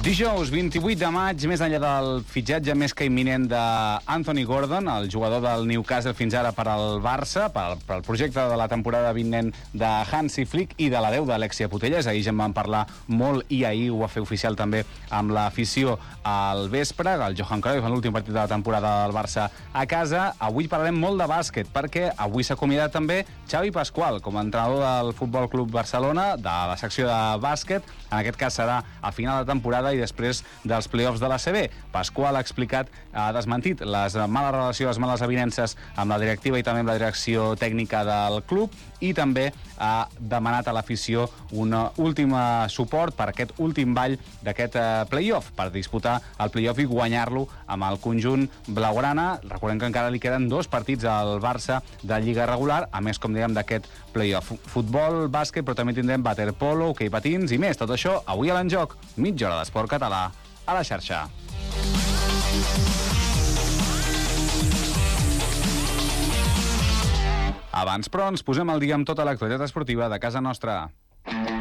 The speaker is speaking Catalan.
Dijous 28 de maig, més enllà del fitxatge més que imminent d'Anthony Gordon, el jugador del Newcastle fins ara per al Barça, pel projecte de la temporada vinent de Hansi Flick i de l'adeu d'Alexia Putellas. Ahir ja en vam parlar molt i ahir ho va fer oficial també amb l'afició al vespre, el Johan Cruyff en l'últim partit de la temporada del Barça a casa. Avui parlarem molt de bàsquet perquè avui s'ha acomiadat també Xavi Pascual com a entrenador del Futbol Club Barcelona, de la secció de bàsquet. En aquest cas serà a final de temporada i després dels play-offs de l'ACB. Pascual ha desmentit les males relacions, les males avinences amb la directiva i també amb la direcció tècnica del club i també ha demanat a l'afició un últim suport per aquest últim ball d'aquest play-off, per disputar el play-off i guanyar-lo amb el conjunt blaugrana. Recordem que encara li queden 2 partits al Barça de Lliga regular, a més, com dèiem, d'aquest play-off. Futbol, bàsquet, però també tindrem waterpolo, hoquei patins i més. Tot això avui a l'Enjoc, mitja hora d'esport català a la xarxa. Abans, però, ens posem al dia amb tota l'actualitat esportiva de casa nostra.